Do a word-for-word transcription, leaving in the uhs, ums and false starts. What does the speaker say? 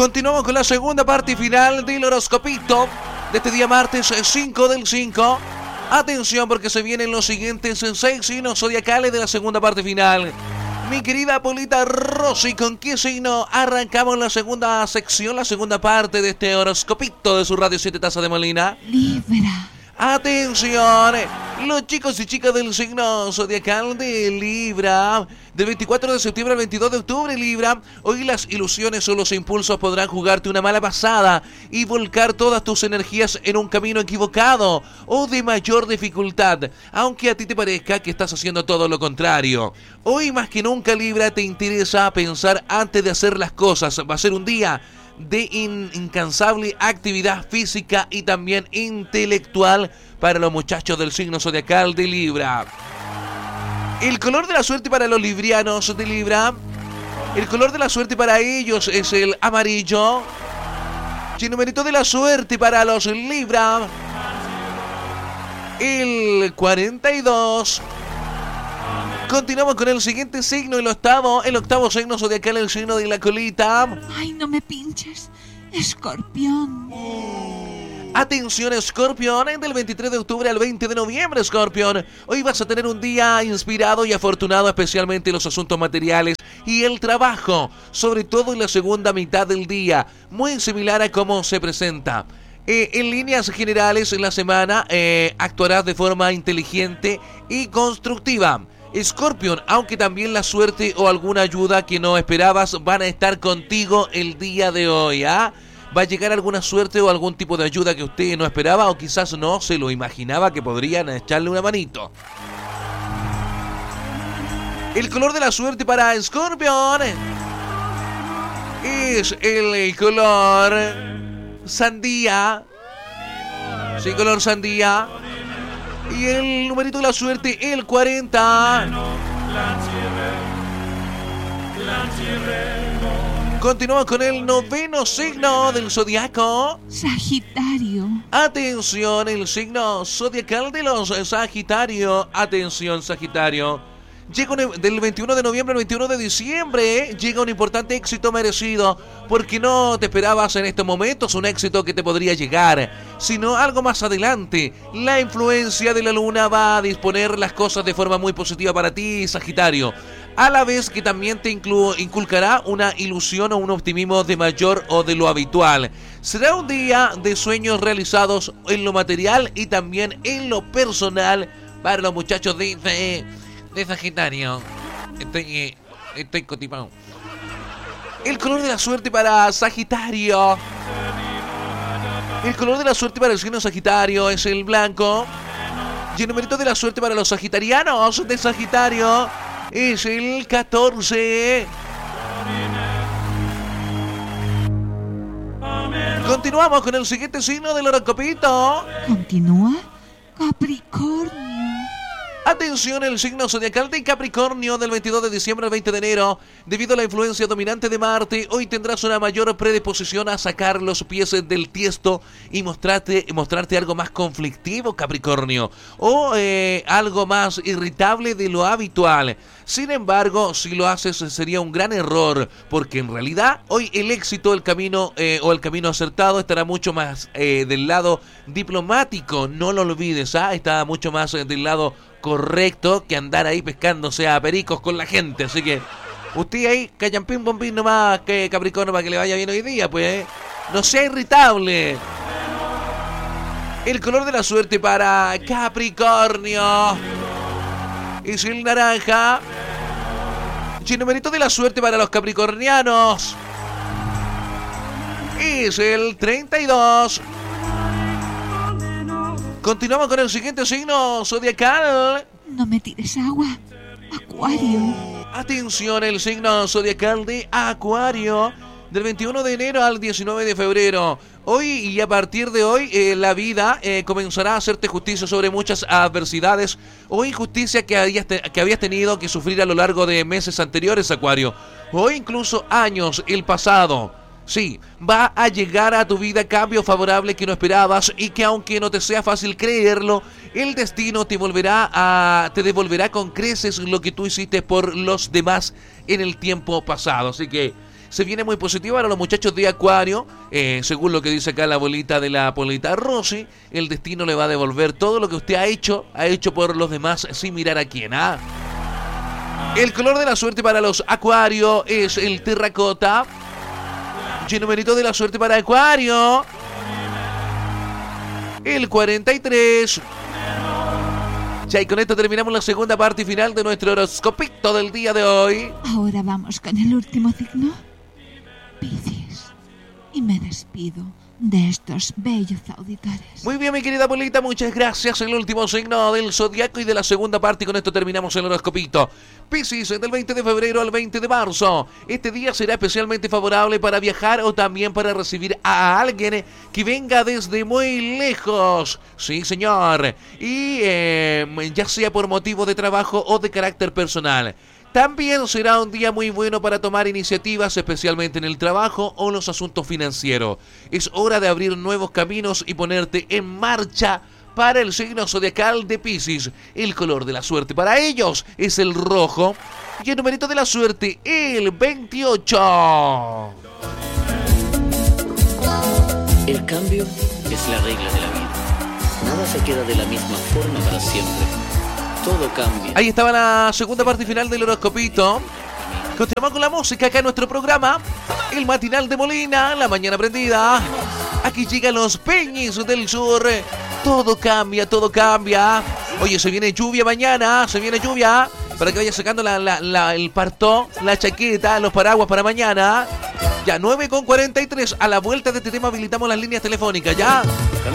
Continuamos con la segunda parte final del horoscopito de este día martes cinco del cinco. Atención porque se vienen los siguientes seis signos zodiacales de la segunda parte final. Mi querida Polita Rossi, ¿con qué signo arrancamos la segunda sección, la segunda parte de este horoscopito de su Radio siete Tazas de Molina? Libra. Atención, los chicos y chicas del signo zodiacal de Libra, del veinticuatro de septiembre al veintidós de octubre, Libra. Hoy las ilusiones o los impulsos podrán jugarte una mala pasada y volcar todas tus energías en un camino equivocado o de mayor dificultad, aunque a ti te parezca que estás haciendo todo lo contrario. Hoy más que nunca, Libra, te interesa pensar antes de hacer las cosas. Va a ser un día de in- incansable actividad física y también intelectual para los muchachos del signo zodiacal de Libra. El color de la suerte para los librianos de Libra, el color de la suerte para ellos es el amarillo. Y el numerito de la suerte para los Libra, el cuarenta y dos. Continuamos con el siguiente signo, el octavo, el octavo signo zodiacal, el signo de la colita. Ay, no me pinches. Escorpión. Atención, Escorpión, del veintitrés de octubre al veinte de noviembre, Escorpión. Hoy vas a tener un día inspirado y afortunado, especialmente en los asuntos materiales y el trabajo, sobre todo en la segunda mitad del día, muy similar a cómo se presenta. Eh, en líneas generales, en la semana eh, actuarás de forma inteligente y constructiva. Scorpion, aunque también la suerte o alguna ayuda que no esperabas van a estar contigo el día de hoy, ¿ah? Va a llegar alguna suerte o algún tipo de ayuda que usted no esperaba o quizás no se lo imaginaba que podrían echarle una manito. El color de la suerte para Scorpion es el color sandía. Sí, color sandía. Y el numerito de la suerte, el cuarenta. Continuamos con el noveno signo del zodiaco. Sagitario. Atención, el signo zodiacal de los Sagitario. Atención, Sagitario. Llega un, del veintiuno de noviembre al veintiuno de diciembre, llega un importante éxito merecido, porque no te esperabas en estos momentos un éxito que te podría llegar, sino algo más adelante. La influencia de la luna va a disponer las cosas de forma muy positiva para ti, Sagitario, a la vez que también te inclu- inculcará una ilusión o un optimismo de mayor o de lo habitual. Será un día de sueños realizados en lo material y también en lo personal para los muchachos de... de De Sagitario. Estoy, eh, estoy cotipado. El color de la suerte para Sagitario. El color de la suerte para el signo Sagitario es el blanco. Y el numerito de la suerte para los sagitarianos de Sagitario es el catorce. Continuamos con el siguiente signo del horoscopito. Continúa. Capricornio. Atención, el signo zodiacal de Capricornio del veintidós de diciembre al veinte de enero. Debido a la influencia dominante de Marte, hoy tendrás una mayor predisposición a sacar los pies del tiesto y mostrarte, mostrarte algo más conflictivo, Capricornio, o eh, algo más irritable de lo habitual. Sin embargo, si lo haces sería un gran error, porque en realidad hoy el éxito, el camino eh, o el camino acertado estará mucho más eh, del lado diplomático. No lo olvides, ¿ah? Está mucho más eh, del lado correcto que andar ahí pescándose a pericos con la gente. Así que usted ahí, callampín bombín nomás, que Capricornio, para que le vaya bien hoy día, pues. No sea irritable. El color de la suerte para Capricornio es el naranja. Y el numerito de la suerte para los capricornianos es el treinta y dos. Continuamos con el siguiente signo zodiacal. No me tires agua. Acuario. Atención, el signo zodiacal de Acuario, del veintiuno de enero al diecinueve de febrero. Hoy y a partir de hoy, eh, la vida eh, comenzará a hacerte justicia sobre muchas adversidades o injusticias que habías, te- que habías tenido que sufrir a lo largo de meses anteriores, Acuario, o incluso años, el pasado. Sí, va a llegar a tu vida cambio favorable que no esperabas y que, aunque no te sea fácil creerlo, el destino te volverá a te devolverá con creces lo que tú hiciste por los demás en el tiempo pasado. Así que se viene muy positiva para los muchachos de Acuario. Eh, según lo que dice acá la abuelita de la Polita Rossi, el destino le va a devolver todo lo que usted ha hecho, ha hecho por los demás sin mirar a quién. ¿ah? El color de la suerte para los Acuario es el terracota. Y el numerito de la suerte para Acuario, el cuarenta y tres. Ya, y con esto terminamos la segunda parte y final de nuestro horoscopito del día de hoy. Ahora vamos con el último signo, Piscis. Y me despido de estos bellos auditores. Muy bien, mi querida Polita, muchas gracias. El último signo del zodiaco y de la segunda parte, y con esto terminamos el horoscopito. Piscis, del veinte de febrero al veinte de marzo. Este día será especialmente favorable para viajar o también para recibir a alguien que venga desde muy lejos. Sí, señor. Y eh, ya sea por motivo de trabajo o de carácter personal. También será un día muy bueno para tomar iniciativas, especialmente en el trabajo o los asuntos financieros. Es hora de abrir nuevos caminos y ponerte en marcha para el signo zodiacal de Piscis. El color de la suerte para ellos es el rojo. Y el numerito de la suerte, el veintiocho. El cambio es la regla de la vida. Nada se queda de la misma forma para siempre. Todo cambia. Ahí estaba la segunda parte final del horoscopito. Continuamos con la música acá en nuestro programa, el matinal de Molina, la mañana prendida. Aquí llegan los Peñis del Sur. Todo cambia, todo cambia. Oye, se viene lluvia mañana, se viene lluvia. Para que vaya sacando la, la, la, el partó, la chaqueta, los paraguas para mañana. Ya, nueve con cuarenta y tres. A la vuelta de este tema habilitamos las líneas telefónicas, ¿ya?